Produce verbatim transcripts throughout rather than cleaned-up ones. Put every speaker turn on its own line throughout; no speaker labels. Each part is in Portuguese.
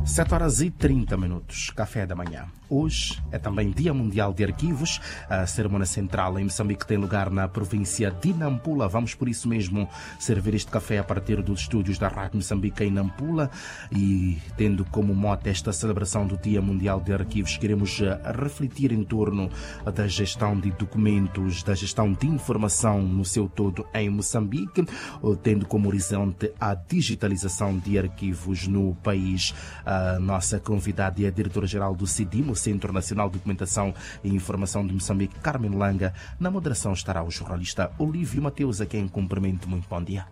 sete horas e trinta minutos, café da manhã. Hoje é também Dia Mundial de Arquivos. A cerimônia central em Moçambique tem lugar na província de Nampula. Vamos, por isso mesmo, servir este café a partir dos estúdios da Rádio Moçambique em Nampula. E, tendo como mote esta celebração do Dia Mundial de Arquivos, queremos refletir em torno da gestão de documentos, da gestão de informação no seu todo em Moçambique, tendo como horizonte a digitalização de arquivos no país. A nossa convidada é a diretora-geral do CIDIM, o Centro Nacional de Documentação e Informação de Moçambique, Carmen Langa. Na moderação estará o jornalista Olívio Mateus, a quem cumprimento. Muito bom dia.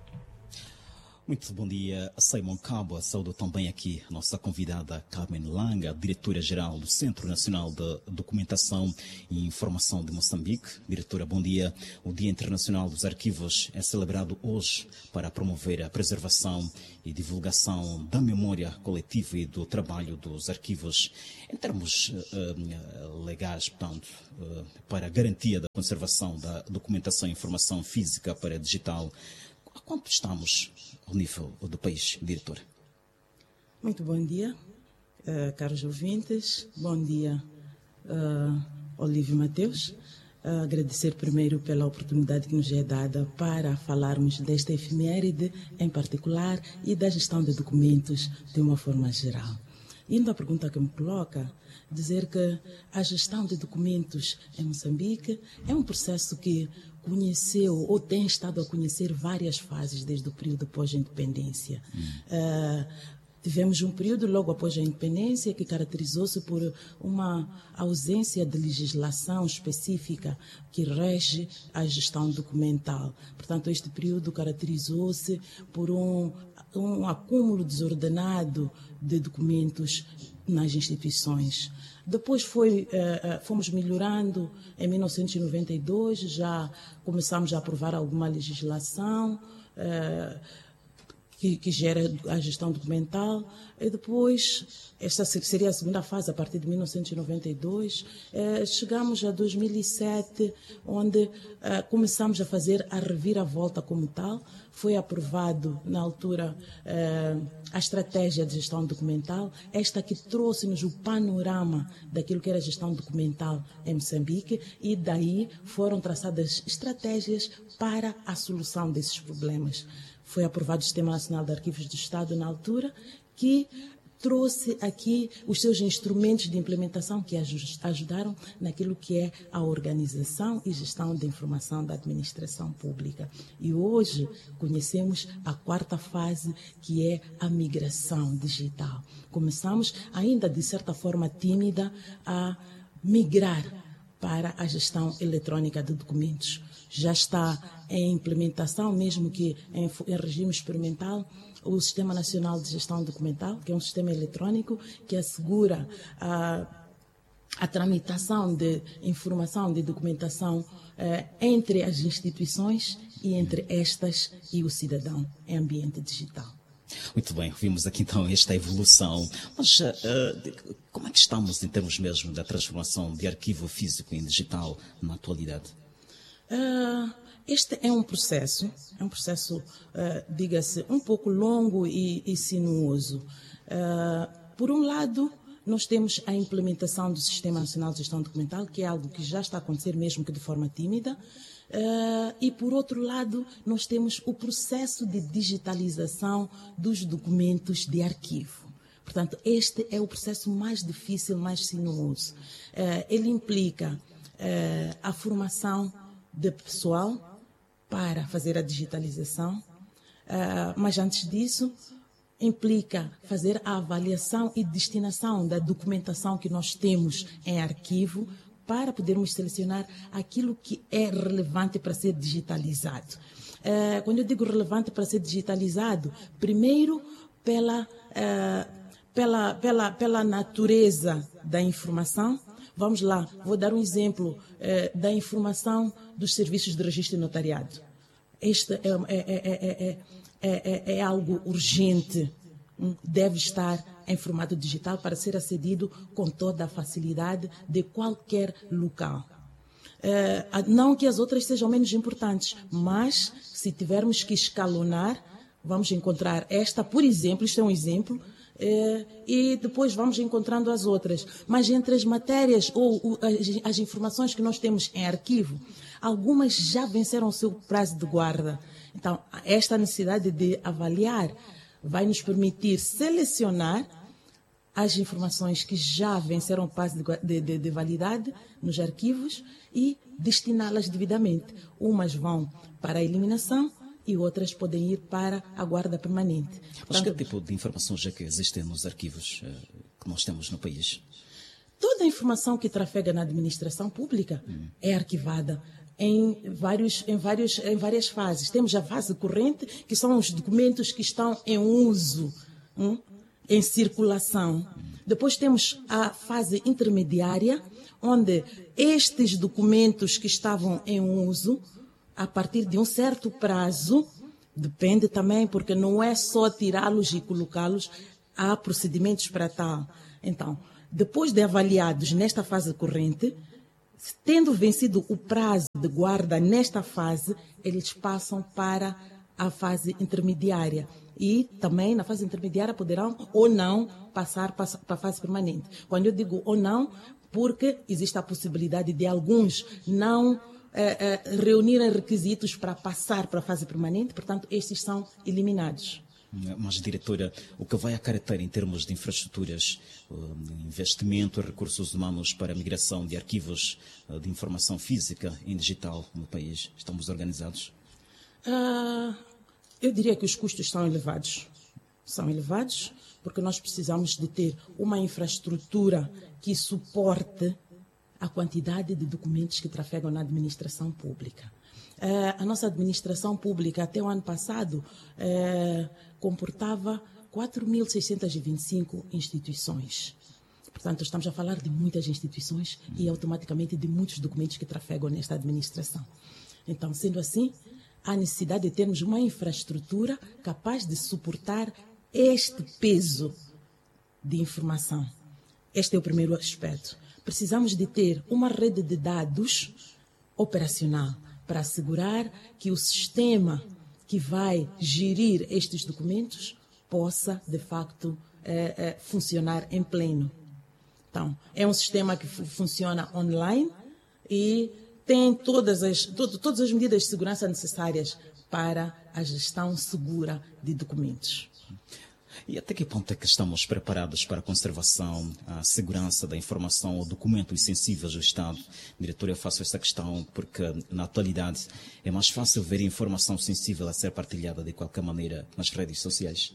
Muito bom dia, Simon Cabo. Saúdo também aqui a nossa convidada Carmen Langa, diretora-geral do Centro Nacional de Documentação e Informação de Moçambique. Diretora, bom dia. O Dia Internacional dos Arquivos é celebrado hoje para promover a preservação e divulgação da memória coletiva e do trabalho dos arquivos em termos uh, legais, portanto, uh, para a garantia da conservação da documentação e informação física para digital. A quanto estamos ao nível do país, diretor?
Muito bom dia, uh, caros ouvintes. Bom dia, uh, Olívio Mateus. Uh, agradecer primeiro pela oportunidade que nos é dada para falarmos desta efeméride em particular e da gestão de documentos de uma forma geral. Indo à pergunta que me coloca, dizer que a gestão de documentos em Moçambique é um processo que conheceu ou tem estado a conhecer várias fases desde o período pós-independência. Hum. Uh, tivemos um período logo após a independência que caracterizou-se por uma ausência de legislação específica que rege a gestão documental. Portanto, este período caracterizou-se por um, um acúmulo desordenado de documentos nas instituições. Depois foi, uh, fomos melhorando. Em mil novecentos e noventa e dois já começamos a aprovar alguma legislação uh, que, que gera a gestão documental. E depois, esta seria a segunda fase, a partir de mil novecentos e noventa e dois, uh, chegamos a dois mil e sete, onde uh, começamos a fazer a reviravolta como tal. Foi aprovado, na altura, uh, a estratégia de gestão documental, esta que trouxe-nos o panorama daquilo que era a gestão documental em Moçambique, e daí foram traçadas estratégias para a solução desses problemas. Foi aprovado o Sistema Nacional de Arquivos do Estado na altura, que trouxe aqui os seus instrumentos de implementação que ajudaram naquilo que é a organização e gestão da informação da administração pública. E hoje conhecemos a quarta fase, que é a migração digital. Começamos, ainda de certa forma tímida, a migrar para a gestão eletrônica de documentos. Já está em implementação, mesmo que em, em regime experimental, o Sistema Nacional de Gestão Documental, que é um sistema eletrônico que assegura a, a tramitação de informação, de documentação eh, entre as instituições e entre estas e o cidadão em ambiente digital.
Muito bem, vimos aqui então esta evolução. Mas uh, como é que estamos em termos mesmo da transformação de arquivo físico em digital na atualidade?
Uh, este é um processo, é um processo, uh, diga-se, um pouco longo e, e sinuoso. Uh, por um lado, nós temos a implementação do Sistema Nacional de Gestão Documental, que é algo que já está a acontecer, mesmo que de forma tímida. Uh, e, por outro lado, nós temos o processo de digitalização dos documentos de arquivo. Portanto, este é o processo mais difícil, mais sinuoso. Uh, ele implica uh, a formação de pessoal para fazer a digitalização, uh, mas antes disso implica fazer a avaliação e destinação da documentação que nós temos em arquivo para podermos selecionar aquilo que é relevante para ser digitalizado. Uh, quando eu digo relevante para ser digitalizado, primeiro pela, uh, pela, pela, pela natureza da informação. Vamos lá, vou dar um exemplo eh, da informação dos serviços de registro e notariado. Este é, é, é, é, é algo urgente, deve estar em formato digital para ser acedido com toda a facilidade de qualquer local. Eh, não que as outras sejam menos importantes, mas se tivermos que escalonar, vamos encontrar esta, por exemplo, isto é um exemplo, eh, e depois vamos encontrando as outras. Mas entre as matérias ou, ou as, as informações que nós temos em arquivo, algumas já venceram o seu prazo de guarda. Então, esta necessidade de avaliar vai nos permitir selecionar as informações que já venceram o prazo de, de, de validade nos arquivos e destiná-las devidamente. Umas vão para a eliminação e outras podem ir para a guarda permanente.
Mas que tipo de informações é que existem nos arquivos uh, que nós temos no país?
Toda a informação que trafega na administração pública hum. é arquivada em, vários, em, vários, em várias fases. Temos a fase corrente, que são os documentos que estão em uso, hum, em circulação. Hum. Depois temos a fase intermediária, onde estes documentos que estavam em uso, a partir de um certo prazo, depende também, porque não é só tirá-los e colocá-los, há procedimentos para tal. Então, depois de avaliados nesta fase corrente, tendo vencido o prazo de guarda nesta fase, eles passam para a fase intermediária. E também na fase intermediária poderão ou não passar para a fase permanente. Quando eu digo ou não, porque existe a possibilidade de alguns não eh, eh, reunirem requisitos para passar para a fase permanente, portanto, estes são eliminados.
Mas, diretora, o que vai acarretar em termos de infraestruturas, investimento, recursos humanos para a migração de arquivos de informação física em digital no país? Estamos organizados?
Uh, eu diria que os custos são elevados. São elevados porque nós precisamos de ter uma infraestrutura que suporte a quantidade de documentos que trafegam na administração pública. Uh, a nossa administração pública, até o ano passado, uh, comportava quatro mil seiscentas e vinte e cinco instituições. Portanto, estamos a falar de muitas instituições e automaticamente de muitos documentos que trafegam nesta administração. Então, sendo assim, há necessidade de termos uma infraestrutura capaz de suportar este peso de informação. Este é o primeiro aspecto. Precisamos de ter uma rede de dados operacional para assegurar que o sistema que vai gerir estes documentos possa, de facto, eh, eh, funcionar em pleno. Então, é um sistema que funciona online e tem todas as, to, todas as medidas de segurança necessárias para a gestão segura de documentos.
E até que ponto é que estamos preparados para a conservação, a segurança da informação ou documentos sensíveis do Estado? Diretor, eu faço esta questão porque, na atualidade, é mais fácil ver informação sensível a ser partilhada de qualquer maneira nas redes sociais.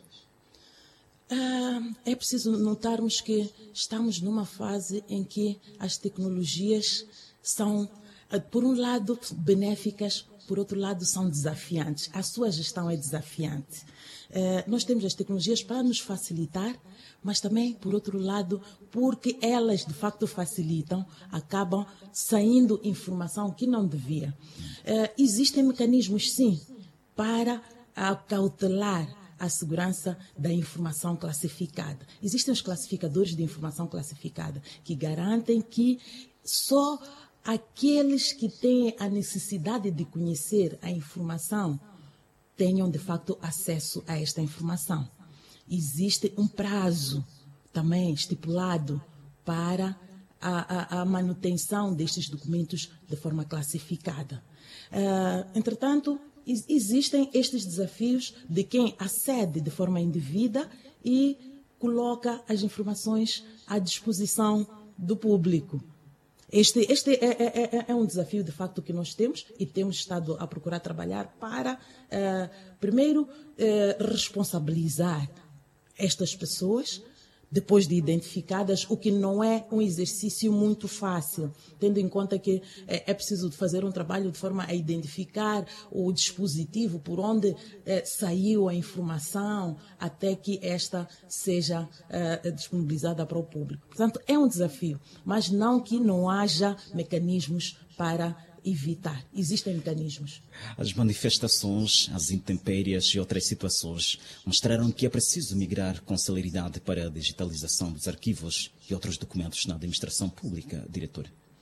Ah, é preciso notarmos que estamos numa fase em que as tecnologias são, por um lado, benéficas, por outro lado, são desafiantes. A sua gestão é desafiante. Uh, nós temos as tecnologias para nos facilitar, mas também, por outro lado, porque elas de facto facilitam, acabam saindo informação que não devia. Uh, existem mecanismos, sim, para acautelar a segurança da informação classificada. Existem os classificadores de informação classificada que garantem que só aqueles que têm a necessidade de conhecer a informação tenham, de facto, acesso a esta informação. Existe um prazo também estipulado para a, a, a manutenção destes documentos de forma classificada. Uh, entretanto, existem estes desafios de quem acede de forma indevida e coloca as informações à disposição do público. Este, este é, é, é, é um desafio, de facto, que nós temos e temos estado a procurar trabalhar para, uh, primeiro, uh, responsabilizar estas pessoas, depois de identificadas, o que não é um exercício muito fácil, tendo em conta que é, é preciso fazer um trabalho de forma a identificar o dispositivo por onde é, saiu a informação até que esta seja é, disponibilizada para o público. Portanto, é um desafio, mas não que não haja mecanismos para evitar. Existem mecanismos.
As manifestações, as intempéries e outras situações mostraram que é preciso migrar com celeridade para a digitalização dos arquivos e outros documentos na administração pública, diretor.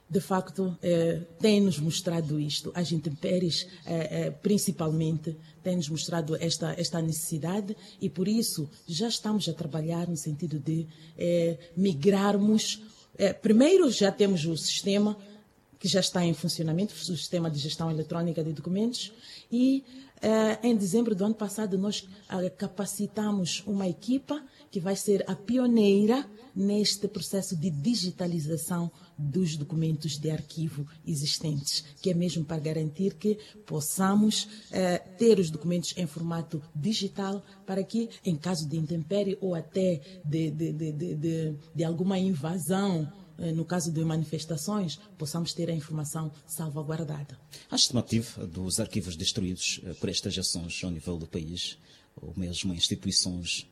de facto, eh, tem-nos mostrado isto. As intempéries, eh, eh, principalmente, têm-nos mostrado esta, esta necessidade e, por isso, já estamos a trabalhar no sentido de eh, migrarmos. Eh, primeiro, já temos o sistema que já está em funcionamento, o sistema de gestão eletrônica de documentos, e eh, em dezembro do ano passado nós eh, capacitamos uma equipa que vai ser a pioneira neste processo de digitalização dos documentos de arquivo existentes, que é mesmo para garantir que possamos eh, ter os documentos em formato digital para que, em caso de intempérie ou até de, de, de, de, de, de alguma invasão, no caso de manifestações, possamos ter a informação salvaguardada.
A estimativa dos arquivos destruídos por estas ações ao nível do país, ou mesmo instituições?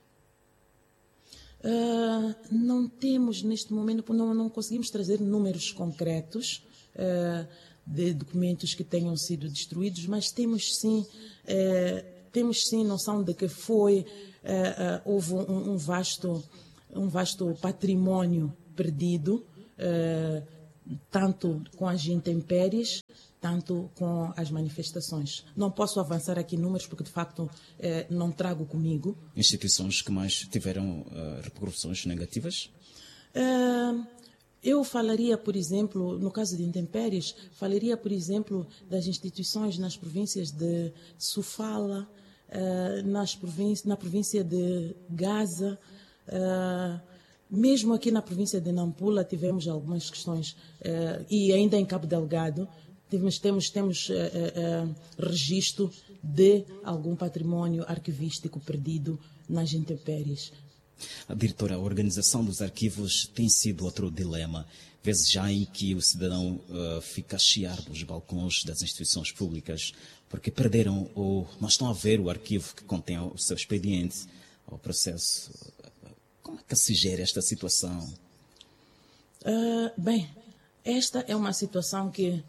Uh, não temos, neste momento, não, não conseguimos trazer números concretos uh, de documentos que tenham sido destruídos, mas temos sim, uh, temos sim noção de que foi, uh, uh, houve um, um, vasto, um vasto património perdido, eh, tanto com as intempéries, tanto com as manifestações. Não posso avançar aqui números porque, de facto, eh, não trago comigo.
Instituições que mais tiveram uh, repercussões negativas?
Uh, eu falaria, por exemplo, no caso de intempéries, falaria, por exemplo, das instituições nas províncias de Sofala, uh, nas província, na província de Gaza, uh, mesmo aqui na província de Nampula tivemos algumas questões, uh, e ainda em Cabo Delgado, temos, temos, temos uh, uh, registro de algum património arquivístico perdido nas intempéries.
A diretora, a organização dos arquivos tem sido outro dilema, vezes já em que o cidadão uh, fica a chiar nos balcões das instituições públicas, porque perderam ou não estão a ver o arquivo que contém o seu expediente, o processo. Como é que se gera esta situação?
Uh, bem, esta é uma situação que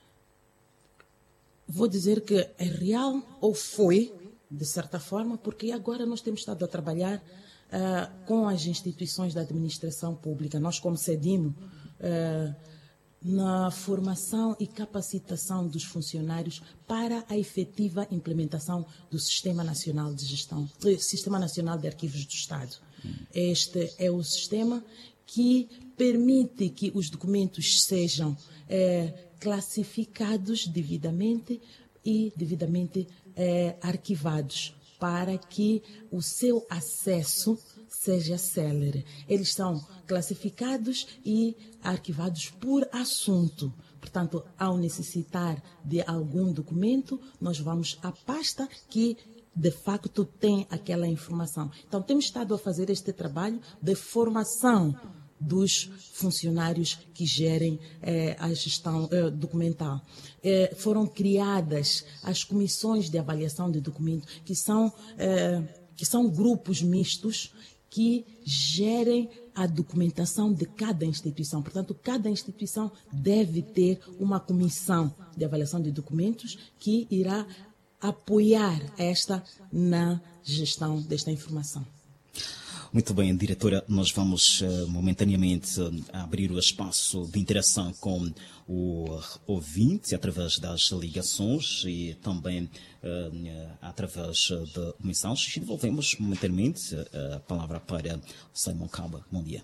vou dizer que é real ou foi, de certa forma, porque agora nós temos estado a trabalhar uh, com as instituições da administração pública. Nós, como CEDIMO, uh, na formação e capacitação dos funcionários para a efetiva implementação do Sistema Nacional de Gestão, Sistema Nacional de Arquivos do Estado. Este é o sistema que permite que os documentos sejam é, classificados devidamente e devidamente é, arquivados para que o seu acesso seja célere. Eles são classificados e arquivados por assunto. Portanto, ao necessitar de algum documento, nós vamos à pasta que de facto tem aquela informação. Então, temos estado a fazer este trabalho de formação dos funcionários que gerem eh, a gestão eh, documental. Eh, foram criadas as comissões de avaliação de documentos, que são, eh, que são grupos mistos que gerem a documentação de cada instituição. Portanto, cada instituição deve ter uma comissão de avaliação de documentos que irá apoiar esta na gestão desta informação.
Muito bem, diretora, nós vamos uh, momentaneamente uh, abrir o espaço de interação com o ouvinte através das ligações e também uh, através de mensagens. E devolvemos momentaneamente uh, a palavra para Simon Caba. Bom dia.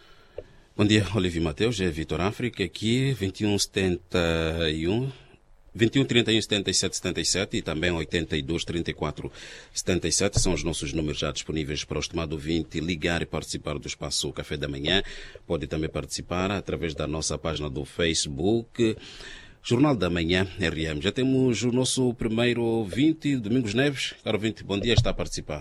Bom dia, Olívio Mateus, é Vitor África, aqui vinte e um setenta e um. vinte e um, trinta e um, setenta e sete, setenta e sete e também oitenta e dois, trinta e quatro, setenta e sete são os nossos números já disponíveis para o estimado ouvinte ligar e participar do espaço Café da Manhã. Pode também participar através da nossa página do Facebook, Jornal da Manhã R M. Já temos o nosso primeiro ouvinte, Domingos Neves. Caro ouvinte, bom dia, está a participar.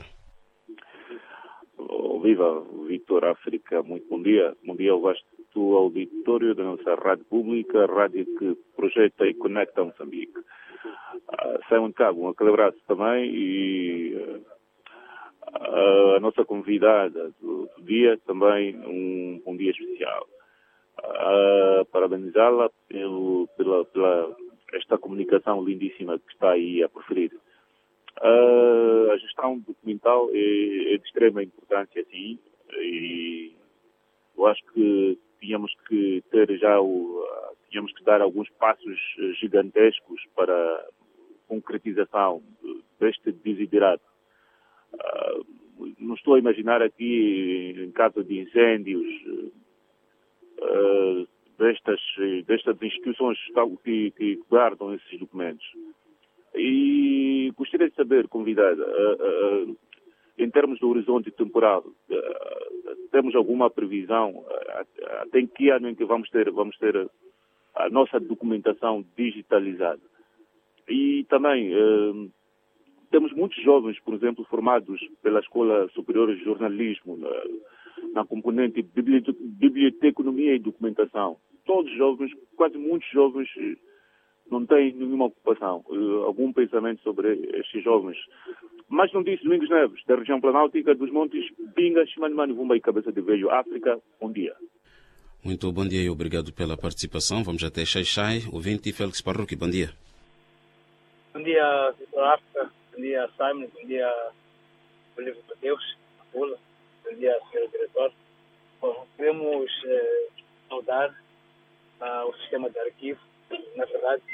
Viva, Vitor África, muito bom dia. Bom dia ao vasto auditório da nossa rádio pública, a rádio que projeta e conecta Moçambique. Uh, Simon Cabo, um aquele abraço também e uh, a nossa convidada do, do dia também um, um dia especial. Uh, parabenizá-la pelo, pela, pela esta comunicação lindíssima que está aí a proferir. Uh, a gestão documental é, é de extrema importância, sim, e eu acho que tínhamos que ter já o, tínhamos que dar alguns passos gigantescos para a concretização deste desiderato. Uh, não estou a imaginar aqui, em caso de incêndios, uh, destas, destas instituições que, que guardam esses documentos. E gostaria de saber, convidada, uh, uh, em termos do horizonte temporal, uh, temos alguma previsão uh, até em que ano em que vamos ter, vamos ter a nossa documentação digitalizada? E também uh, temos muitos jovens, por exemplo, formados pela Escola Superior de Jornalismo, na, na componente biblioteconomia e documentação. Todos jovens, quase muitos jovens, não têm nenhuma ocupação. Uh, algum pensamento sobre estes jovens? Mas não disse Domingos Neves, da região planáltica dos Montes, Pinga, Chimanimani, Vumba e Cabeça de Velho, África. Bom dia.
Muito bom dia e obrigado pela participação. Vamos até Xai-Xai, ouvinte Félix Parruque. Bom dia.
Bom dia, Vitor África. Bom dia, Simon. Bom dia, Olívio Mateus, Pula. Bom dia, senhor diretor. Bom, queremos eh, saudar uh, o sistema de arquivo. Na verdade,